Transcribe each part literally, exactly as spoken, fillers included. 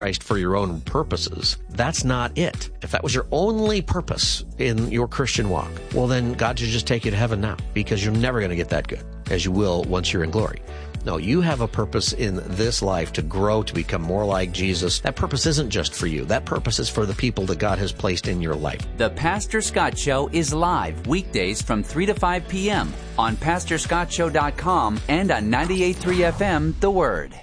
Christ for your own purposes. That's not it. If that was your only purpose in your Christian walk, well, then God should just take you to heaven now, because you're never going to get that good, as you will once you're in glory. No, you have a purpose in this life to grow, to become more like Jesus. That purpose isn't just for you. That purpose is for the people that God has placed in your life. The Pastor Scott Show is live weekdays from three to five p.m. on pastor scott show dot com and on ninety-eight point three F M, The Word.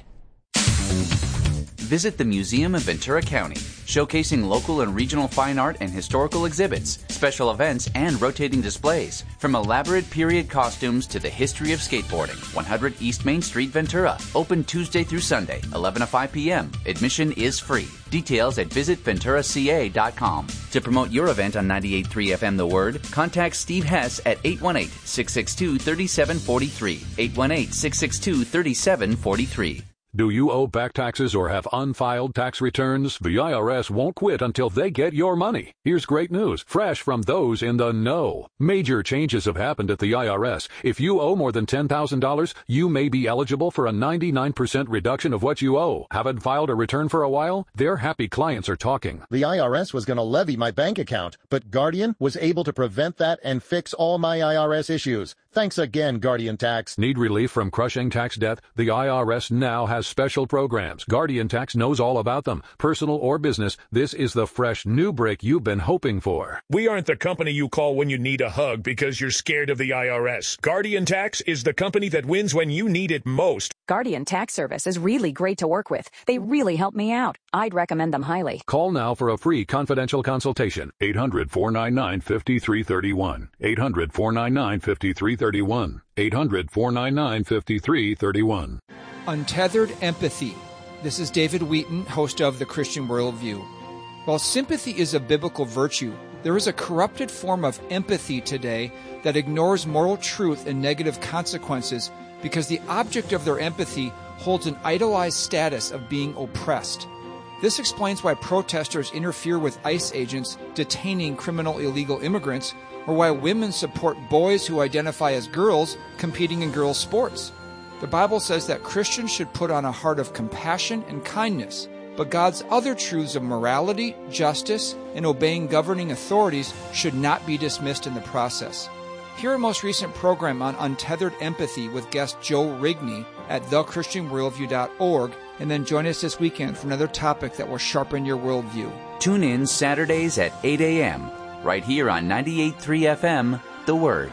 Visit the Museum of Ventura County, showcasing local and regional fine art and historical exhibits, special events, and rotating displays. From elaborate period costumes to the history of skateboarding. one hundred East Main Street, Ventura. Open Tuesday through Sunday, eleven to five p.m. Admission is free. Details at visit ventura c a dot com. To promote your event on ninety-eight point three F M The Word, contact Steve Hess at eight one eight, six six two, three seven four three. eight one eight, six six two, three seven four three. Do you owe back taxes or have unfiled tax returns? The I R S won't quit until they get your money. Here's great news, fresh from those in the know. Major changes have happened at the I R S. If you owe more than ten thousand dollars, you may be eligible for a ninety-nine percent reduction of what you owe. Haven't filed a return for a while? Their happy clients are talking. The I R S was going to levy my bank account, but Guardian was able to prevent that and fix all my I R S issues. Thanks again, Guardian Tax. Need relief from crushing tax debt? The I R S now has special programs. Guardian Tax knows all about them. Personal or business, this is the fresh new break you've been hoping for. We aren't the company you call when you need a hug because you're scared of the I R S. Guardian Tax is the company that wins when you need it most. Guardian Tax Service is really great to work with. They really help me out. I'd recommend them highly. Call now for a free confidential consultation. eight hundred, four nine nine, five three three one. eight hundred, four nine nine, five three three one. eight hundred, four nine nine, five three three one. Untethered Empathy. This is David Wheaton, host of The Christian Worldview. While sympathy is a biblical virtue, there is a corrupted form of empathy today that ignores moral truth and negative consequences because the object of their empathy holds an idolized status of being oppressed. This explains why protesters interfere with ICE agents detaining criminal illegal immigrants, or why women support boys who identify as girls competing in girls' sports. The Bible says that Christians should put on a heart of compassion and kindness, but God's other truths of morality, justice, and obeying governing authorities should not be dismissed in the process. Hear our most recent program on Untethered Empathy with guest Joe Rigney at the christian worldview dot org, and then join us this weekend for another topic that will sharpen your worldview. Tune in Saturdays at eight a.m. right here on ninety-eight point three F M, The Word.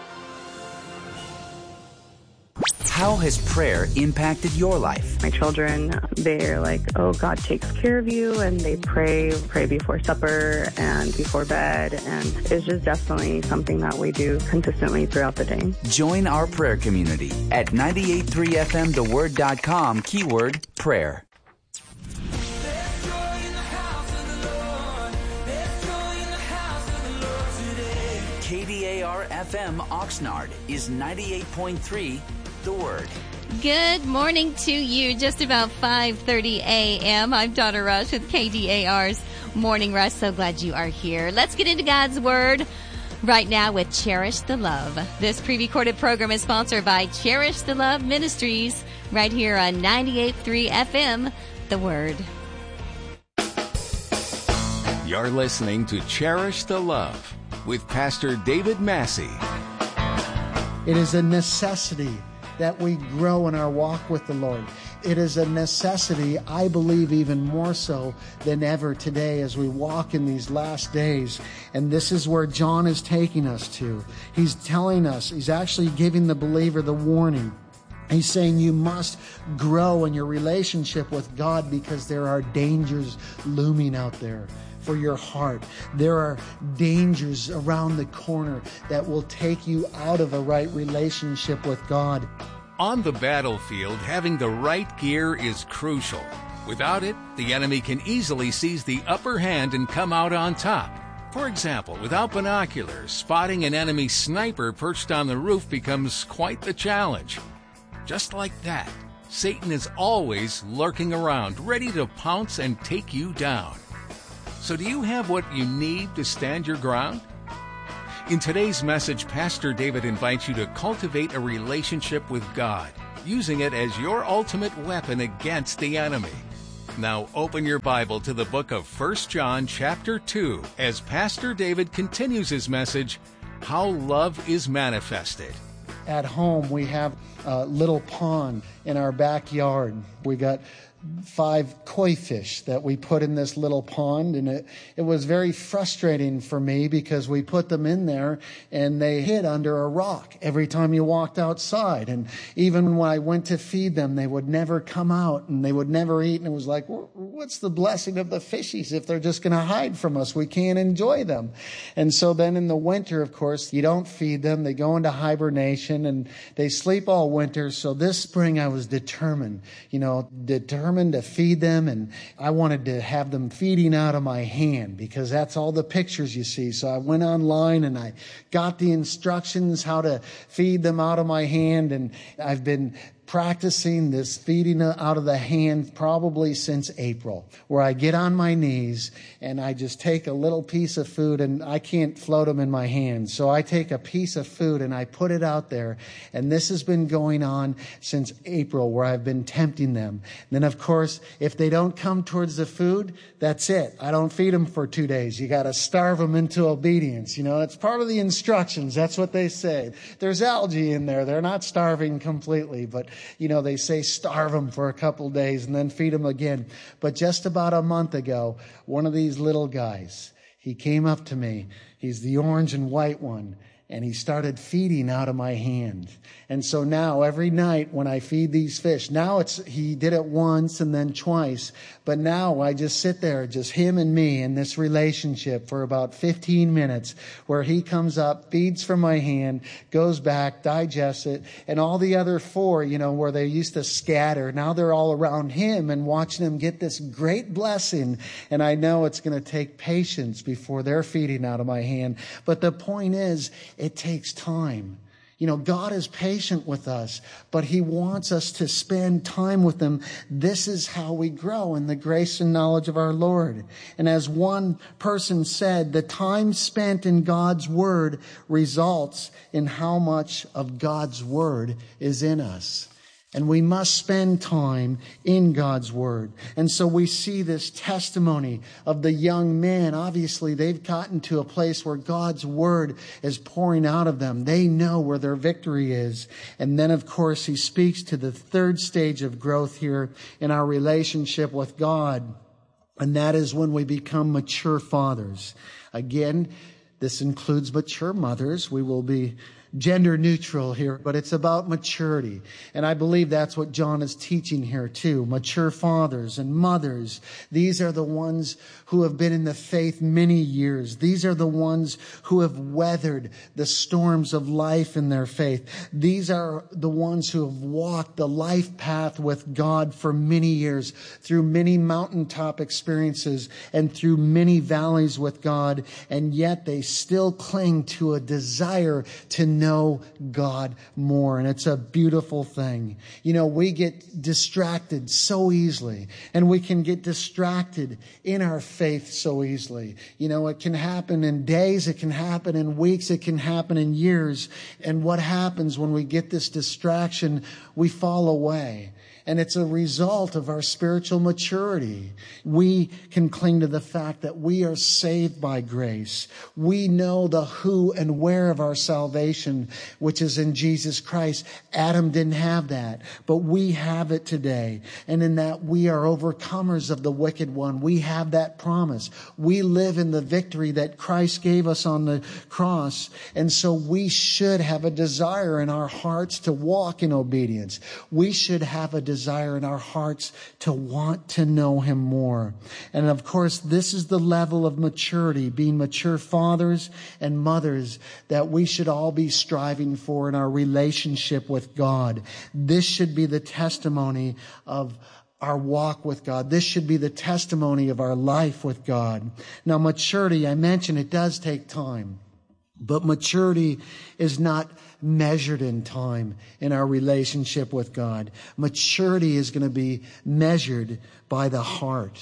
How has prayer impacted your life? My children, they're like, oh, God takes care of you, and they pray, pray before supper and before bed, and it's just definitely something that we do consistently throughout the day. Join our prayer community at ninety-eight point three F M the word dot com, keyword prayer. K D A R F M Oxnard is ninety-eight point three The Word. Good morning to you. Just about five thirty a.m. I'm Donna Rush with K D A R's Morning Rush. So glad you are here. Let's get into God's Word right now with Cherish the Love. This pre-recorded program is sponsored by Cherish the Love Ministries right here on ninety-eight point three F M, The Word. You're listening to Cherish the Love with Pastor David Massey. It is a necessity that we grow in our walk with the Lord. It is a necessity, I believe, even more so than ever today as we walk in these last days. And this is where John is taking us to. He's telling us, he's actually giving the believer the warning. He's saying you must grow in your relationship with God because there are dangers looming out there for your heart. There are dangers around the corner that will take you out of a right relationship with God. On the battlefield, having the right gear is crucial. Without it, the enemy can easily seize the upper hand and come out on top. For example, without binoculars, spotting an enemy sniper perched on the roof becomes quite the challenge. Just like that, Satan is always lurking around, ready to pounce and take you down. So do you have what you need to stand your ground? In today's message, Pastor David invites you to cultivate a relationship with God, using it as your ultimate weapon against the enemy. Now open your Bible to the book of First John chapter two as Pastor David continues his message, How Love is Manifested. At home, we have a little pond in our backyard. We got five koi fish that we put in this little pond, and it, it was very frustrating for me because we put them in there and they hid under a rock every time you walked outside. And even when I went to feed them, they would never come out and they would never eat. And it was like, what's the blessing of the fishies if they're just going to hide from us? We can't enjoy them. And so then in the winter, of course, you don't feed them. They go into hibernation and they sleep all winter. So this spring I was determined, you know, determined to feed them, and I wanted to have them feeding out of my hand because that's all the pictures you see. So I went online and I got the instructions how to feed them out of my hand, and I've been practicing this feeding out of the hand probably since April, where I get on my knees and I just take a little piece of food, and I can't float them in my hands. So I take a piece of food and I put it out there. And this has been going on since April, where I've been tempting them. And then, of course, if they don't come towards the food, that's it. I don't feed them for two days. You got to starve them into obedience. You know, it's part of the instructions. That's what they say. There's algae in there. They're not starving completely, but you know, they say starve them for a couple days and then feed them again. But just about a month ago, one of these little guys, he came up to me. He's the orange and white one. And he started feeding out of my hand. And so now every night when I feed these fish, now it's, he did it once and then twice. But now I just sit there, just him and me in this relationship for about fifteen minutes, where he comes up, feeds from my hand, goes back, digests it. And all the other four, you know, where they used to scatter, now they're all around him and watching him get this great blessing. And I know it's going to take patience before they're feeding out of my hand. But the point is, it takes time. You know, God is patient with us, but He wants us to spend time with Him. This is how we grow in the grace and knowledge of our Lord. And as one person said, the time spent in God's Word results in how much of God's Word is in us. And we must spend time in God's Word. And so we see this testimony of the young men. Obviously, they've gotten to a place where God's Word is pouring out of them. They know where their victory is. And then, of course, he speaks to the third stage of growth here in our relationship with God. And that is when we become mature fathers. Again, this includes mature mothers. We will be gender neutral here, but it's about maturity. And I believe that's what John is teaching here too. Mature fathers and mothers. These are the ones who have been in the faith many years. These are the ones who have weathered the storms of life in their faith. These are the ones who have walked the life path with God for many years, through many mountaintop experiences and through many valleys with God. And yet they still cling to a desire to know God more. And it's a beautiful thing. You know, we get distracted so easily, and we can get distracted in our faith so easily. You know, it can happen in days, it can happen in weeks, it can happen in years. And what happens when we get this distraction? We fall away. And it's a result of our spiritual maturity. We can cling to the fact that we are saved by grace. We know the who and where of our salvation, which is in Jesus Christ. Adam didn't have that, but we have it today. And in that we are overcomers of the wicked one. We have that promise. We live in the victory that Christ gave us on the cross. And so we should have a desire in our hearts to walk in obedience. We should have a desire in our hearts to want to know Him more. And of course, this is the level of maturity, being mature fathers and mothers, that we should all be striving for in our relationship with God. This should be the testimony of our walk with God. This should be the testimony of our life with God. Now, maturity, I mentioned it does take time. But maturity is not measured in time in our relationship with God. Maturity is going to be measured by the heart.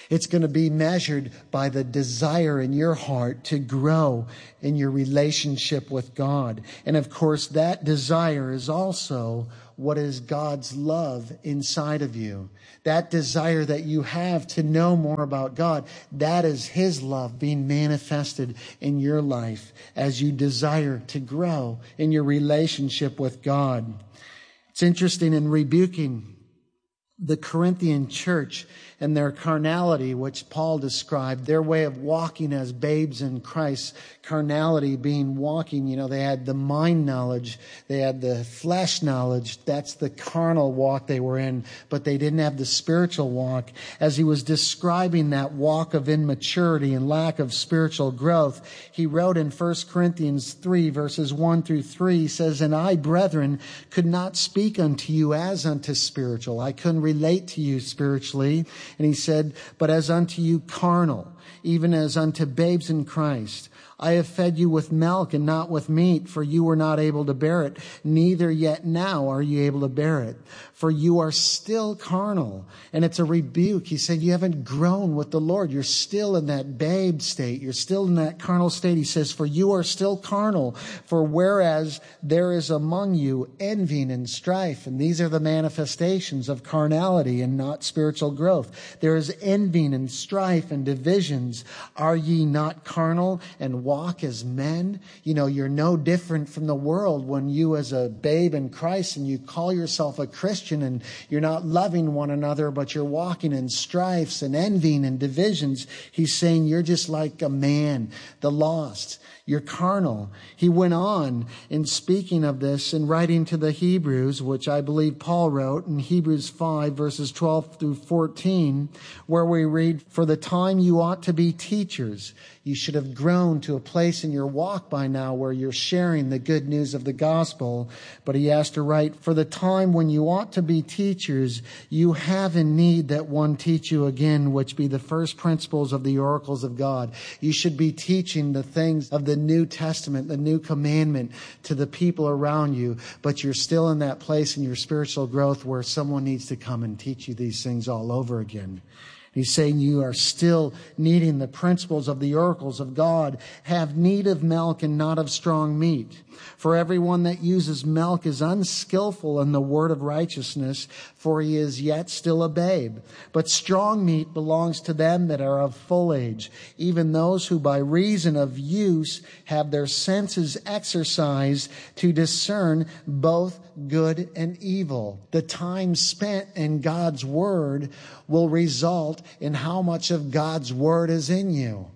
It's going to be measured by the desire in your heart to grow in your relationship with God. And of course, that desire is also what is God's love inside of you. That desire that you have to know more about God, that is His love being manifested in your life as you desire to grow in your relationship with God. It's interesting, in rebuking the Corinthian church and their carnality, which Paul described, their way of walking as babes in Christ, carnality being walking, you know, they had the mind knowledge, they had the flesh knowledge, that's the carnal walk they were in, but they didn't have the spiritual walk. As he was describing that walk of immaturity and lack of spiritual growth, he wrote in First Corinthians three, verses one through three, he says, "And I, brethren, could not speak unto you as unto spiritual." I couldn't relate to you spiritually. And he said, "But as unto you carnal, even as unto babes in Christ. I have fed you with milk and not with meat, for you were not able to bear it. Neither yet now are you able to bear it. For you are still carnal." And it's a rebuke. He said, you haven't grown with the Lord. You're still in that babe state. You're still in that carnal state. He says, "For you are still carnal. For whereas there is among you envying and strife," and these are the manifestations of carnality and not spiritual growth. "There is envying and strife and divisions. Are ye not carnal and walk as men?" You know, you're no different from the world when you, as a babe in Christ, and you call yourself a Christian, and you're not loving one another, but you're walking in strifes and envying and divisions. He's saying you're just like a man, the lost. You're carnal. He went on in speaking of this and writing to the Hebrews, which I believe Paul wrote in Hebrews five, verses twelve through fourteen, where we read, "For the time you ought to be teachers. You should have grown to a place in your walk by now where you're sharing the good news of the gospel." But he has to write, "For the time when you ought to be teachers, you have in need that one teach you again, which be the first principles of the oracles of God." You should be teaching the things of the New Testament, the new commandment to the people around you, but you're still in that place in your spiritual growth where someone needs to come and teach you these things all over again. He's saying you are still needing the principles of the oracles of God. "Have need of milk and not of strong meat. For everyone that uses milk is unskillful in the word of righteousness, for he is yet still a babe. But strong meat belongs to them that are of full age, even those who by reason of use have their senses exercised to discern both good and evil." The time spent in God's word will result in how much of God's word is in you.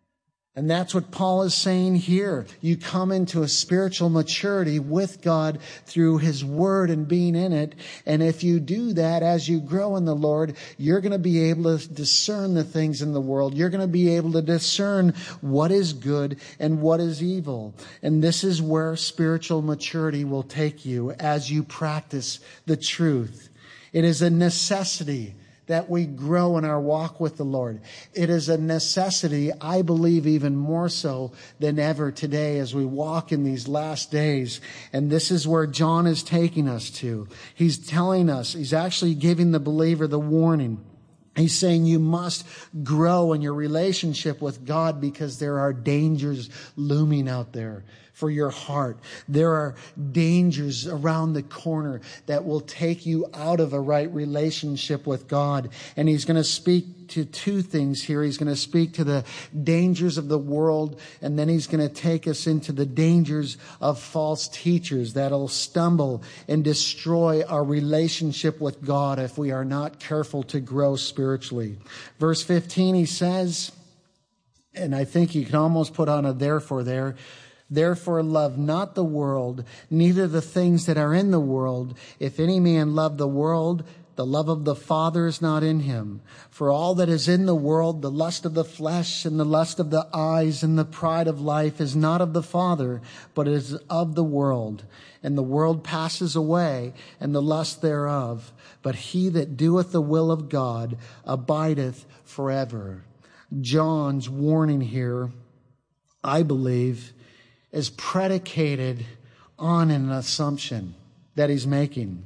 And that's what Paul is saying here. You come into a spiritual maturity with God through His Word and being in it. And if you do that, as you grow in the Lord, you're going to be able to discern the things in the world. You're going to be able to discern what is good and what is evil. And this is where spiritual maturity will take you as you practice the truth. It is a necessity that we grow in our walk with the Lord. It is a necessity, I believe, even more so than ever today as we walk in these last days. And this is where John is taking us to. He's telling us, he's actually giving the believer the warning. He's saying you must grow in your relationship with God because there are dangers looming out there for your heart. There are dangers around the corner that will take you out of a right relationship with God. And he's going to speak to two things here. He's going to speak to the dangers of the world, and then he's going to take us into the dangers of false teachers that'll stumble and destroy our relationship with God if we are not careful to grow spiritually. Verse fifteen, he says, and I think you can almost put on a therefore there, "Therefore love not the world, neither the things that are in the world. If any man love the world, the love of the Father is not in him. For all that is in the world, the lust of the flesh and the lust of the eyes and the pride of life is not of the Father, but is of the world. And the world passes away, and the lust thereof. But he that doeth the will of God abideth forever." John's warning here, I believe, is predicated on an assumption that he's making.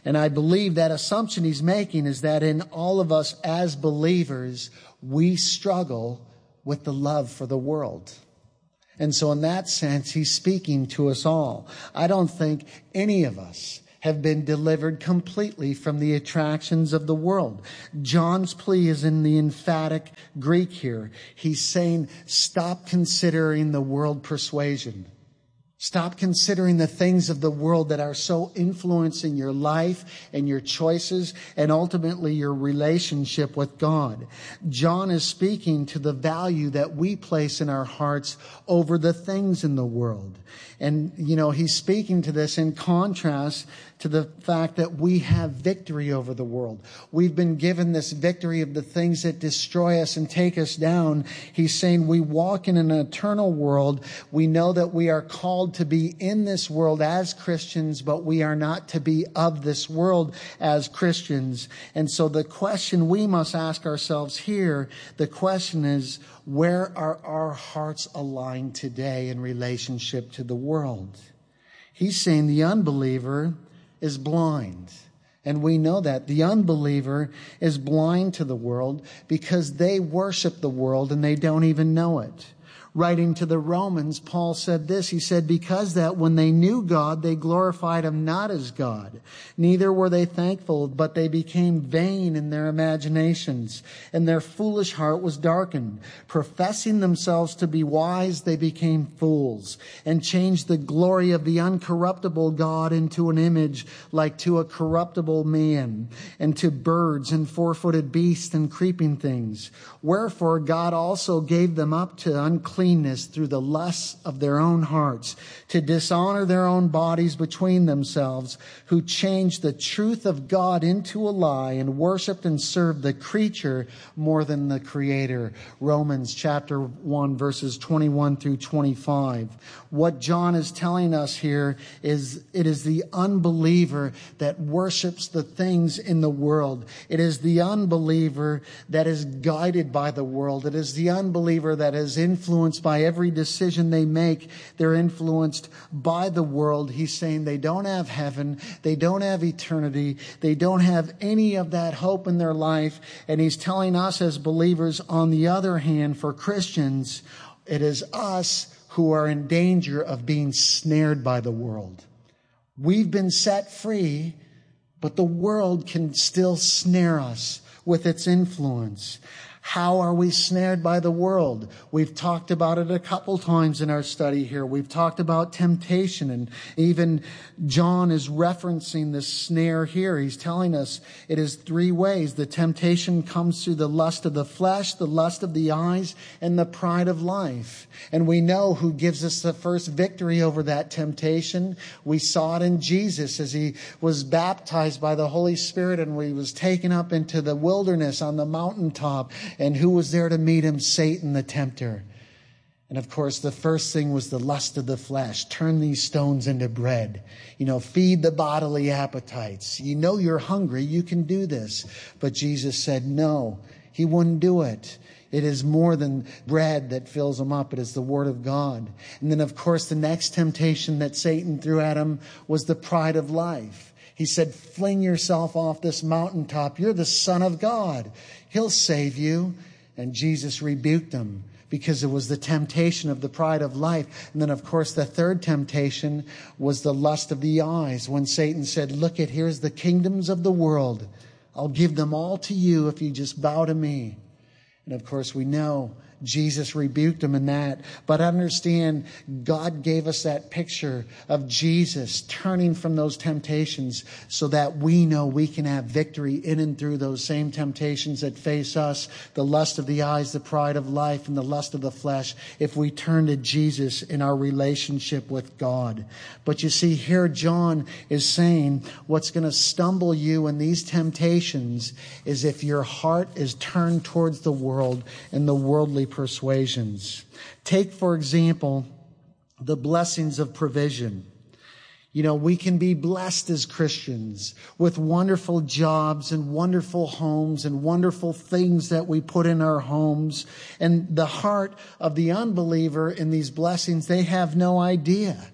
And I believe that assumption he's making is that in all of us as believers, we struggle with the love for the world. And so in that sense, he's speaking to us all. I don't think any of us have been delivered completely from the attractions of the world. John's plea is in the emphatic Greek here. He's saying, stop considering the world persuasion. Stop considering the things of the world that are so influencing your life and your choices and ultimately your relationship with God. John is speaking to the value that we place in our hearts over the things in the world. And, you know, he's speaking to this in contrast to the fact that we have victory over the world. We've been given this victory of the things that destroy us and take us down. He's saying we walk in an eternal world. We know that we are called to be in this world as Christians, but we are not to be of this world as Christians. And so the question we must ask ourselves here, the question is, where are our hearts aligned today in relationship to the world? He's saying the unbeliever is blind. And we know that. The unbeliever is blind to the world because they worship the world and they don't even know it. Writing to the Romans, Paul said this. He said, because that when they knew God, they glorified him not as God. Neither were they thankful, but they became vain in their imaginations, and their foolish heart was darkened. Professing themselves to be wise, they became fools, and changed the glory of the uncorruptible God into an image like to a corruptible man, and to birds and four-footed beasts and creeping things. Wherefore God also gave them up to uncleanness through the lusts of their own hearts, to dishonor their own bodies between themselves, who changed the truth of God into a lie and worshiped and served the creature more than the Creator. Romans chapter one, verses twenty-one through twenty-five. What John is telling us here is it is the unbeliever that worships the things in the world. It is the unbeliever that is guided by the world. It is the unbeliever that is influenced by every decision they make. They're influenced by the world. He's saying they don't have heaven. They don't have eternity. They don't have any of that hope in their life. And he's telling us as believers, on the other hand, for Christians, it is us who are in danger of being snared by the world. We've been set free, but the world can still snare us with its influence. How are we snared by the world? We've talked about it a couple times in our study here. We've talked about temptation, and even John is referencing this snare here. He's telling us it is three ways. The temptation comes through the lust of the flesh, the lust of the eyes, and the pride of life. And we know who gives us the first victory over that temptation. We saw it in Jesus as he was baptized by the Holy Spirit and he was taken up into the wilderness on the mountaintop. And who was there to meet him? Satan, the tempter. And of course, the first thing was the lust of the flesh. Turn these stones into bread. You know, feed the bodily appetites. You know you're hungry. You can do this. But Jesus said no, he wouldn't do it. It is more than bread that fills him up. It is the Word of God. And then, of course, the next temptation that Satan threw at him was the pride of life. He said, fling yourself off this mountaintop. You're the Son of God. He'll save you. And Jesus rebuked him because it was the temptation of the pride of life. And then, of course, the third temptation was the lust of the eyes. When Satan said, look at, here's the kingdoms of the world. I'll give them all to you if you just bow to me. And of course, we know Jesus rebuked him in that. But understand, God gave us that picture of Jesus turning from those temptations so that we know we can have victory in and through those same temptations that face us, the lust of the eyes, the pride of life, and the lust of the flesh, if we turn to Jesus in our relationship with God. But you see, here John is saying what's going to stumble you in these temptations is if your heart is turned towards the world and the worldly persuasions. Take, for example, the blessings of provision. You know, we can be blessed as Christians with wonderful jobs and wonderful homes and wonderful things that we put in our homes. And the heart of the unbeliever in these blessings, they have no idea.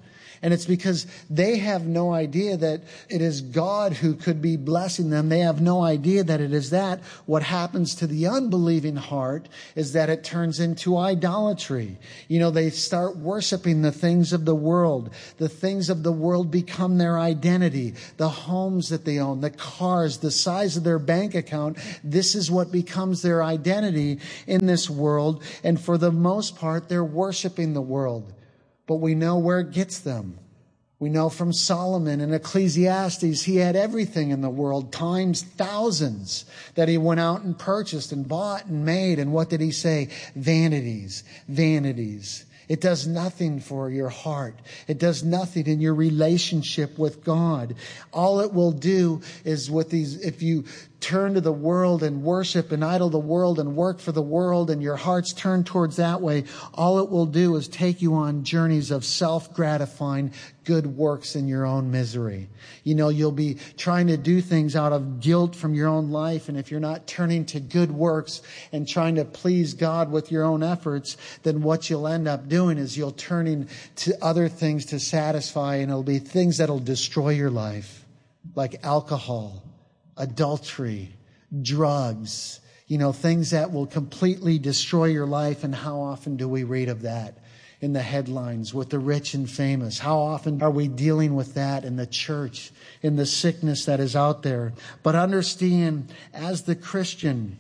And it's because they have no idea that it is God who could be blessing them. They have no idea that it is that. What happens to the unbelieving heart is that it turns into idolatry. You know, they start worshiping the things of the world. The things of the world become their identity. The homes that they own, the cars, the size of their bank account. This is what becomes their identity in this world. And for the most part, they're worshiping the world. But we know where it gets them. We know from Solomon in Ecclesiastes, he had everything in the world, times thousands, that he went out and purchased and bought and made. And what did he say? Vanities, vanities. It does nothing for your heart. It does nothing in your relationship with God. All it will do is with these, if you turn to the world and worship and idol the world and work for the world and your heart's turned towards that way, all it will do is take you on journeys of self-gratifying good works in your own misery. You know, you'll be trying to do things out of guilt from your own life. And if you're not turning to good works and trying to please God with your own efforts, then what you'll end up doing is you'll turning to other things to satisfy, and it'll be things that'll destroy your life, like alcohol, adultery, drugs, you know, things that will completely destroy your life. And how often do we read of that in the headlines with the rich and famous? How often are we dealing with that in the church, in the sickness that is out there? But understand, as the Christian,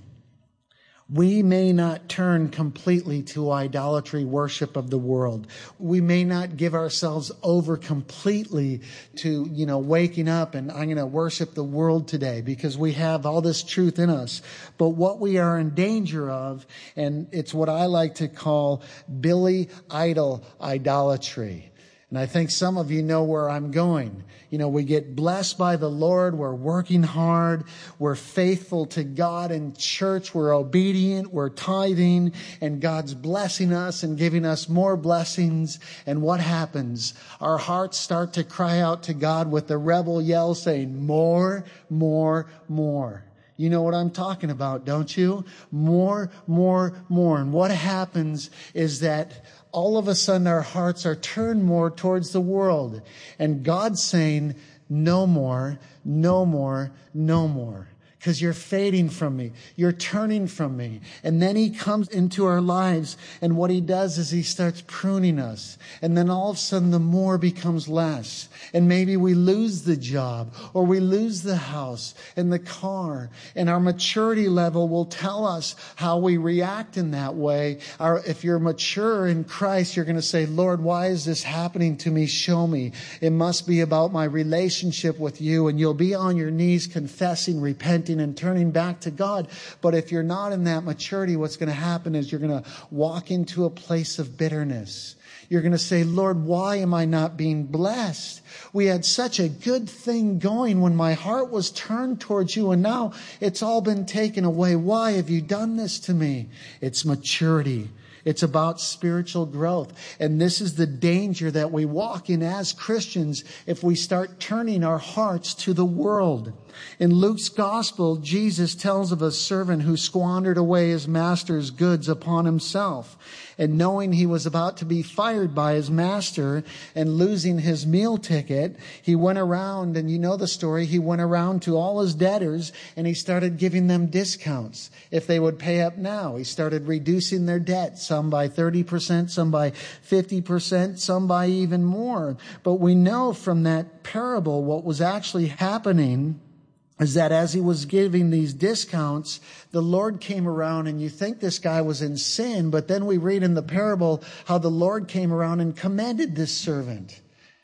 we may not turn completely to idolatry worship of the world. We may not give ourselves over completely to, you know, waking up and I'm going to worship the world today because we have all this truth in us. But what we are in danger of, and it's what I like to call Billy Idol idolatry. And I think some of you know where I'm going. You know, we get blessed by the Lord. We're working hard. We're faithful to God in church. We're obedient. We're tithing. And God's blessing us and giving us more blessings. And what happens? Our hearts start to cry out to God with the rebel yell saying, more, more, more. You know what I'm talking about, don't you? More, more, more. And what happens is that all of a sudden our hearts are turned more towards the world. And God's saying, no more, no more, no more. Because you're fading from me. You're turning from me. And then he comes into our lives. And what he does is he starts pruning us. And then all of a sudden the more becomes less. And maybe we lose the job. Or we lose the house and the car. And our maturity level will tell us how we react in that way. Our, if you're mature in Christ, you're going to say, Lord, why is this happening to me? Show me. It must be about my relationship with you. And you'll be on your knees confessing, repenting, and turning back to God. But if you're not in that maturity, what's going to happen is you're going to walk into a place of bitterness. You're going to say, Lord, why am I not being blessed? We had such a good thing going when my heart was turned towards you, and now it's all been taken away. Why have you done this to me? It's maturity. It's about spiritual growth. And this is the danger that we walk in as Christians if we start turning our hearts to the world. In Luke's gospel, Jesus tells of a servant who squandered away his master's goods upon himself. And knowing he was about to be fired by his master and losing his meal ticket, he went around, and you know the story, he went around to all his debtors and he started giving them discounts if they would pay up now. He started reducing their debt, some by thirty percent, some by fifty percent, some by even more. But we know from that parable what was actually happening is that as he was giving these discounts, the Lord came around, and you think this guy was in sin, but then we read in the parable how the Lord came around and commended this servant.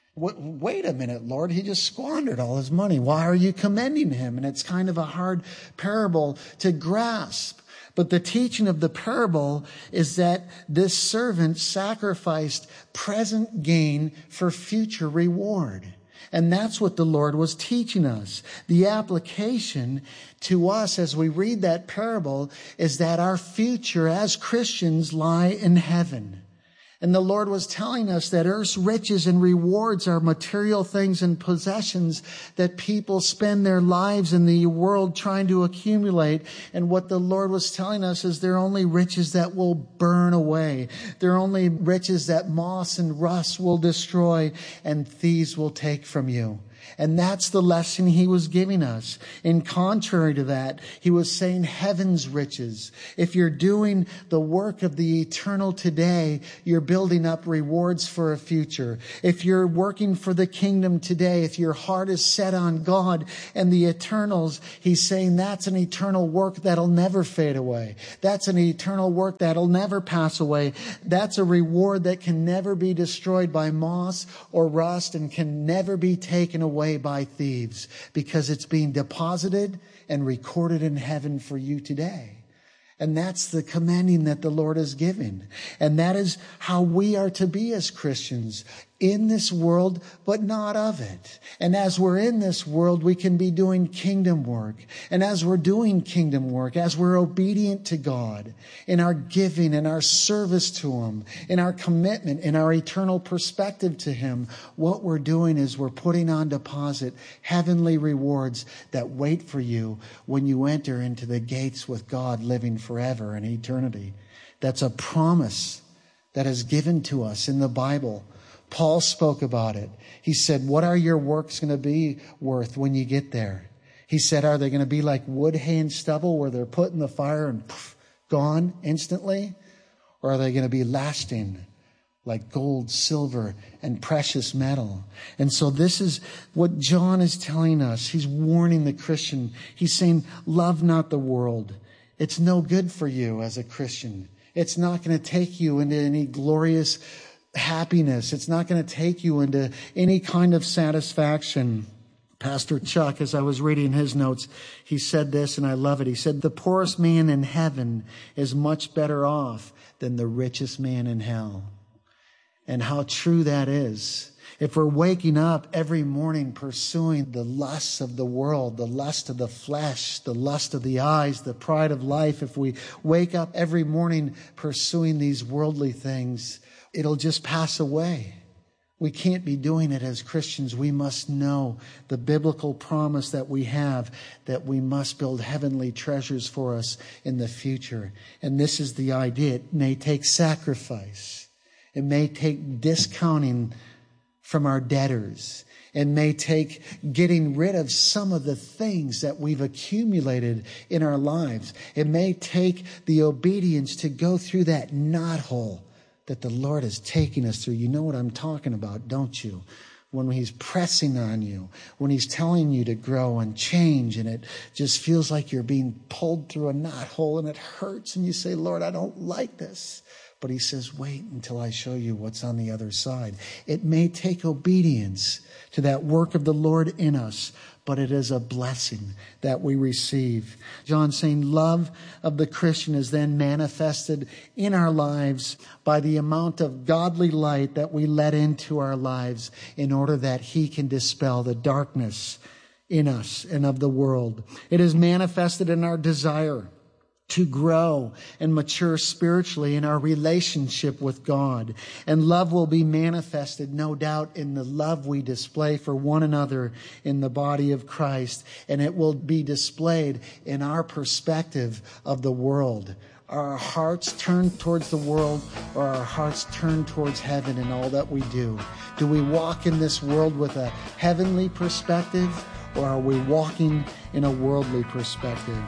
Wait a minute, Lord, he just squandered all his money. Why are you commending him? And it's kind of a hard parable to grasp. But the teaching of the parable is that this servant sacrificed present gain for future reward. And that's what the Lord was teaching us. The application to us as we read that parable is that our future as Christians lie in heaven. And the Lord was telling us that earth's riches and rewards are material things and possessions that people spend their lives in the world trying to accumulate. And what the Lord was telling us is they're only riches that will burn away. They're only riches that moss and rust will destroy and thieves will take from you. And that's the lesson he was giving us. In contrary to that, he was saying heaven's riches. If you're doing the work of the eternal today, you're building up rewards for a future. If you're working for the kingdom today, if your heart is set on God and the eternals, he's saying that's an eternal work that'll never fade away. That's an eternal work that'll never pass away. That's a reward that can never be destroyed by moss or rust and can never be taken away by thieves, because it's being deposited and recorded in heaven for you today. And that's the commanding that the Lord has given. And that is how we are to be as Christians, in this world, but not of it. And as we're in this world, we can be doing kingdom work. And as we're doing kingdom work, as we're obedient to God in our giving, in our service to Him, in our commitment, in our eternal perspective to Him, what we're doing is we're putting on deposit heavenly rewards that wait for you when you enter into the gates with God living forever in eternity. That's a promise that is given to us in the Bible. Paul spoke about it. He said, what are your works going to be worth when you get there? He said, are they going to be like wood, hay, and stubble where they're put in the fire and poof, gone instantly? Or are they going to be lasting like gold, silver, and precious metal? And so this is what John is telling us. He's warning the Christian. He's saying, love not the world. It's no good for you as a Christian. It's not going to take you into any glorious happiness. It's not going to take you into any kind of satisfaction. Pastor Chuck, as I was reading his notes, he said this, and I love it. He said, the poorest man in heaven is much better off than the richest man in hell. And how true that is. If we're waking up every morning pursuing the lusts of the world, the lust of the flesh, the lust of the eyes, the pride of life, if we wake up every morning pursuing these worldly things, it'll just pass away. We can't be doing it as Christians. We must know the biblical promise that we have, that we must build heavenly treasures for us in the future. And this is the idea. It may take sacrifice. It may take discounting from our debtors. It may take getting rid of some of the things that we've accumulated in our lives. It may take the obedience to go through that knothole that the Lord is taking us through. You know what I'm talking about, don't you? When He's pressing on you, when He's telling you to grow and change, and it just feels like you're being pulled through a knothole and it hurts, and you say, Lord, I don't like this. But He says, wait until I show you what's on the other side. It may take obedience to that work of the Lord in us, but it is a blessing that we receive. John's saying love of the Christian is then manifested in our lives by the amount of godly light that we let into our lives in order that He can dispel the darkness in us and of the world. It is manifested in our desire to grow and mature spiritually in our relationship with God. And love will be manifested, no doubt, in the love we display for one another in the body of Christ. And it will be displayed in our perspective of the world. Are our hearts turned towards the world, or are our hearts turned towards heaven in all that we do? Do we walk in this world with a heavenly perspective, or are we walking in a worldly perspective?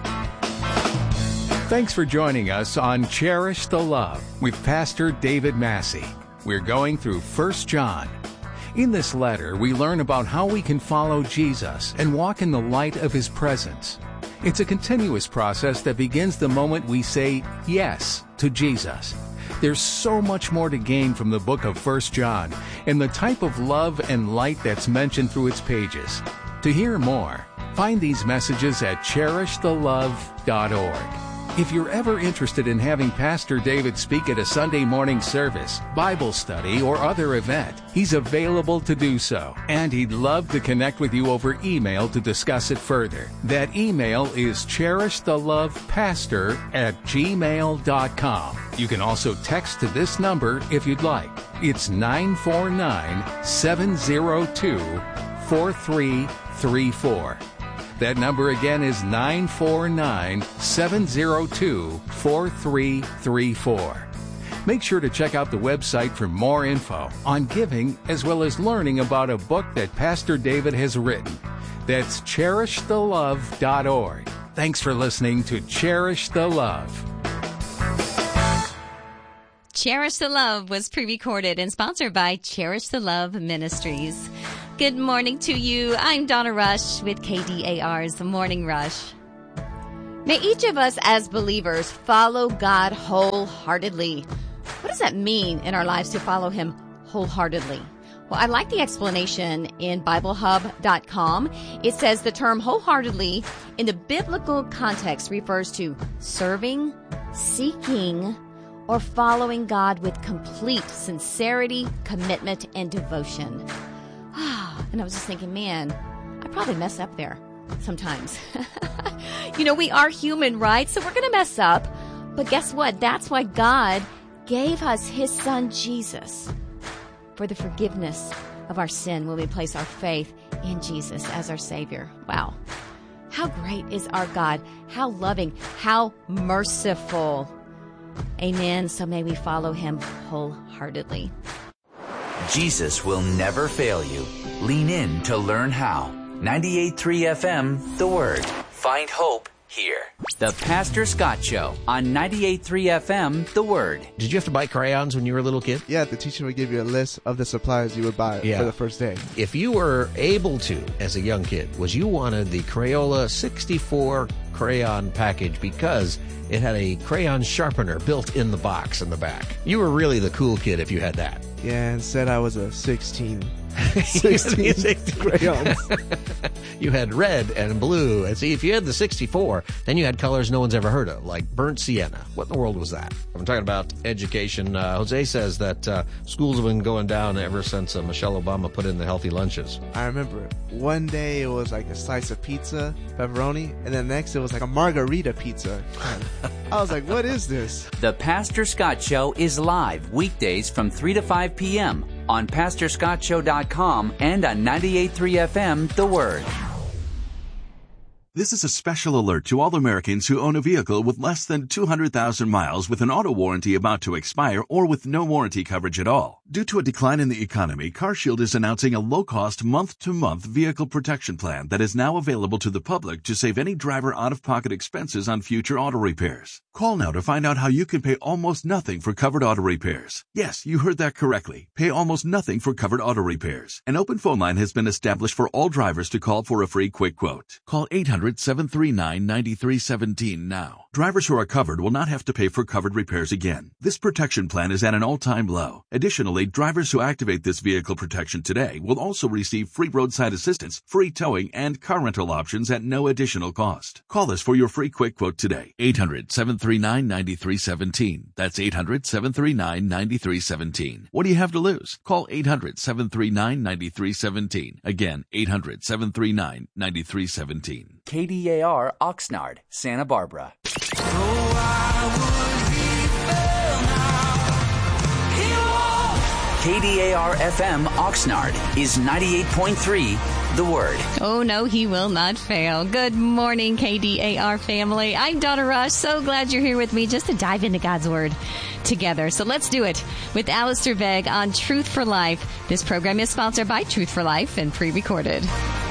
Thanks for joining us on Cherish the Love with Pastor David Massey. We're going through First John. In this letter, we learn about how we can follow Jesus and walk in the light of His presence. It's a continuous process that begins the moment we say yes to Jesus. There's so much more to gain from the book of First John and the type of love and light that's mentioned through its pages. To hear more, find these messages at cherish the love dot org. If you're ever interested in having Pastor David speak at a Sunday morning service, Bible study, or other event, he's available to do so, and he'd love to connect with you over email to discuss it further. That email is cherishthelovepastor at gmail dot com. You can also text to this number if you'd like. It's nine four nine, seven zero two, four three three four. That number again is nine four nine, seven zero two, four three three four. Make sure to check out the website for more info on giving as well as learning about a book that Pastor David has written. That's cherish the love dot org. Thanks for listening to Cherish the Love. Cherish the Love was pre-recorded and sponsored by Cherish the Love Ministries. Good morning to you. I'm Donna Rush with K D A R's Morning Rush. May each of us as believers follow God wholeheartedly. What does that mean in our lives to follow Him wholeheartedly? Well, I like the explanation in Bible Hub dot com. It says the term wholeheartedly in the biblical context refers to serving, seeking, or following God with complete sincerity, commitment, and devotion. And I was just thinking, man, I probably mess up there sometimes. You know, we are human, right? So we're going to mess up. But guess what? That's why God gave us His Son, Jesus, for the forgiveness of our sin when we place our faith in Jesus as our Savior. Wow. How great is our God? How loving, how merciful. Amen. So may we follow Him wholeheartedly. Jesus will never fail you. Lean in to learn how. ninety-eight point three F M, The Word. Find hope here. The Pastor Scott Show on ninety-eight point three F M, The Word. Did you have to buy crayons when you were a little kid? Yeah, the teacher would give you a list of the supplies you would buy yeah. for the first day. If you were able to, as a young kid, was you wanted the Crayola sixty-four crayon package because it had a crayon sharpener built in the box in the back. You were really the cool kid if you had that. Yeah, instead I was a sixteen. sixteen crayons. You had red and blue. And see, if you had the sixty-four, then you had colors no one's ever heard of, like burnt sienna. What in the world was that? I'm talking about education. Uh, Jose says that uh, schools have been going down ever since uh, Michelle Obama put in the healthy lunches. I remember one day it was like a slice of pizza, pepperoni, and then next it was like a margarita pizza. I was like, what is this? The Pastor Scott Show is live weekdays from three to five p.m. on pastor scott show dot com and on ninety-eight point three F M, The Word. This is a special alert to all Americans who own a vehicle with less than two hundred thousand miles with an auto warranty about to expire or with no warranty coverage at all. Due to a decline in the economy, CarShield is announcing a low-cost month-to-month vehicle protection plan that is now available to the public to save any driver out-of-pocket expenses on future auto repairs. Call now to find out how you can pay almost nothing for covered auto repairs. Yes, you heard that correctly. Pay almost nothing for covered auto repairs. An open phone line has been established for all drivers to call for a free quick quote. Call eight hundred, seven three nine, nine three one seven now. Drivers who are covered will not have to pay for covered repairs again. This protection plan is at an all-time low. Additionally, drivers who activate this vehicle protection today will also receive free roadside assistance, free towing, and car rental options at no additional cost. Call us for your free quick quote today. eight hundred, seven three nine, nine three one seven. That's eight hundred, seven three nine, nine three one seven. What do you have to lose? Call eight hundred, seven three nine, nine three one seven. Again, eight hundred, seven three nine, nine three one seven. K D A R Oxnard, Santa Barbara. K D A R F M Oxnard is ninety-eight point three, The Word. Oh, no, he will not fail. Good morning, K D A R family. I'm Donna Rush. So glad you're here with me just to dive into God's Word together. So let's do it with Alistair Begg on Truth for Life. This program is sponsored by Truth for Life and pre-recorded.